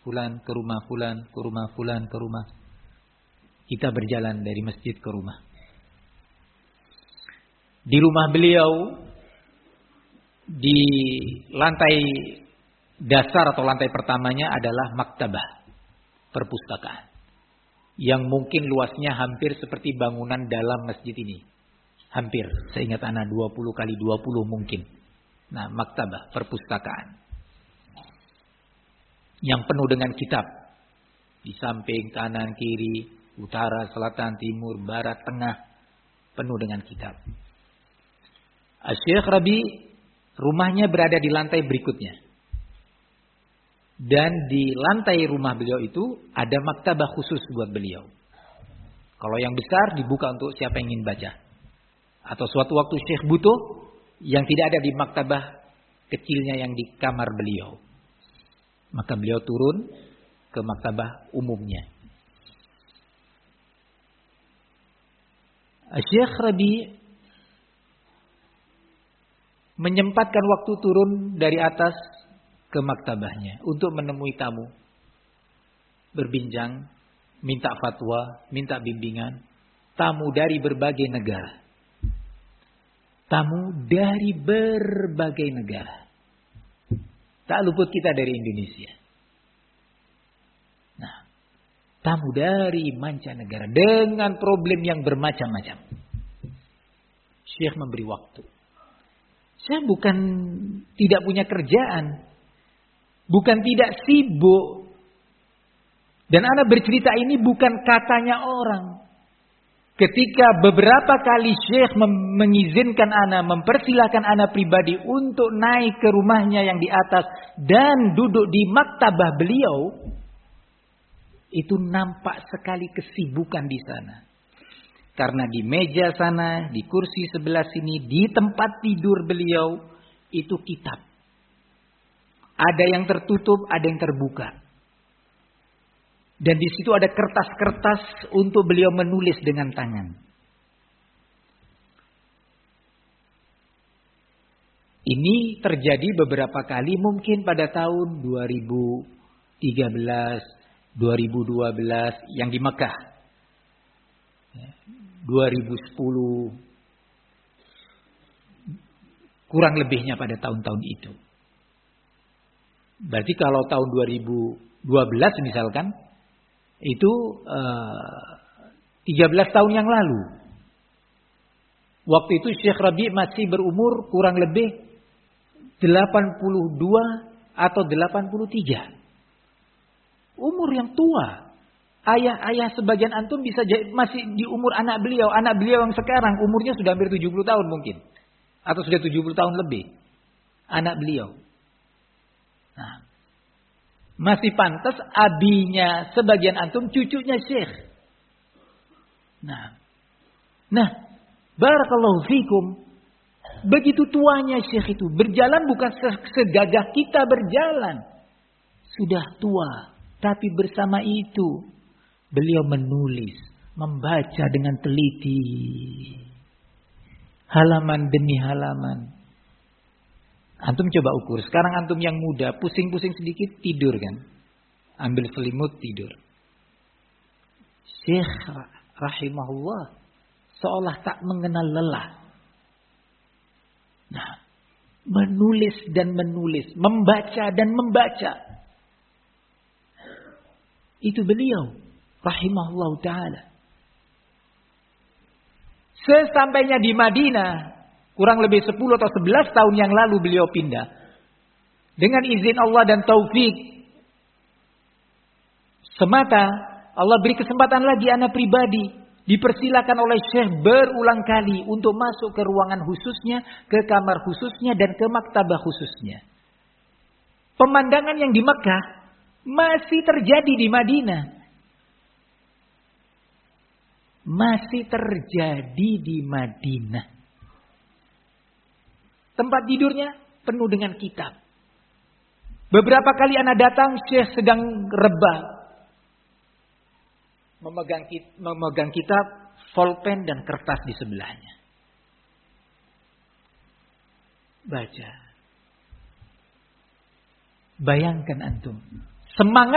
fulan, ke rumah fulan, ke rumah fulan, ke rumah. Kita berjalan dari masjid ke rumah. Di rumah beliau, di lantai dasar atau lantai pertamanya adalah maktabah, perpustakaan. Yang mungkin luasnya hampir seperti bangunan dalam masjid ini. Hampir, saya ingat anak 20 kali 20 mungkin. Nah, maktabah, perpustakaan. Yang penuh dengan kitab. Di samping, kanan, kiri, utara, selatan, timur, barat, tengah. Penuh dengan kitab. Syekh Rabi, rumahnya berada di lantai berikutnya. Dan di lantai rumah beliau itu ada maktabah khusus buat beliau. Kalau yang besar dibuka untuk siapa yang ingin baca. Atau suatu waktu Syekh butuh yang tidak ada di maktabah kecilnya yang di kamar beliau. Maka beliau turun ke maktabah umumnya. Syekh Rabi menyempatkan waktu turun dari atas ke maktabahnya untuk menemui tamu, berbincang, minta fatwa, minta bimbingan, tamu dari berbagai negara. Tamu dari berbagai negara. Tak luput kita dari Indonesia. Nah, tamu dari mancanegara dengan problem yang bermacam-macam. Syekh memberi waktu. Saya bukan tidak punya kerjaan. Bukan tidak sibuk. Dan ana bercerita ini bukan katanya orang. Ketika beberapa kali Syekh mengizinkan ana, mempersilahkan ana pribadi untuk naik ke rumahnya yang di atas dan duduk di maktabah beliau, itu nampak sekali kesibukan di sana. Karena di meja sana, di kursi sebelah sini, di tempat tidur beliau, itu kitab. Ada yang tertutup, ada yang terbuka. Dan di situ ada kertas-kertas untuk beliau menulis dengan tangan. Ini terjadi beberapa kali, mungkin pada tahun 2013, 2012 yang di Mekah. 2010. Kurang lebihnya pada tahun-tahun itu. Berarti kalau tahun 2012 misalkan, itu 13 tahun yang lalu. Waktu itu Syekh Rabi masih berumur kurang lebih 82 atau 83. Umur yang tua. Ayah-ayah sebagian antum bisa masih di umur anak beliau. Anak beliau yang sekarang umurnya sudah hampir 70 tahun mungkin. Atau sudah 70 tahun lebih. Anak beliau. Nah, masih pantas abinya sebagian antum cucunya Syekh. Nah, barakallahu fikum. Begitu tuanya Syekh itu. Berjalan bukan segagah kita berjalan. Sudah tua. Tapi bersama itu beliau menulis, membaca dengan teliti. Halaman demi halaman. Antum coba ukur. Sekarang antum yang muda, pusing-pusing sedikit, tidur kan. Ambil selimut, tidur. Syekh rahimahullah seolah tak mengenal lelah. Nah, menulis dan menulis, membaca dan membaca. Itu beliau rahimahullah ta'ala. Sesampainya di Madinah, kurang lebih 10 atau 11 tahun yang lalu beliau pindah. Dengan izin Allah dan taufik semata, Allah beri kesempatan lagi anak pribadi. Dipersilakan oleh Syekh berulang kali untuk masuk ke ruangan khususnya, ke kamar khususnya, dan ke maktabah khususnya. Pemandangan yang di Mekah masih terjadi di Madinah. Masih terjadi di Madinah. Tempat tidurnya penuh dengan kitab. Beberapa kali anak datang, Syekh sedang rebah. Memegang kitab, pulpen dan kertas di sebelahnya. Baca. Bayangkan antum. Semangat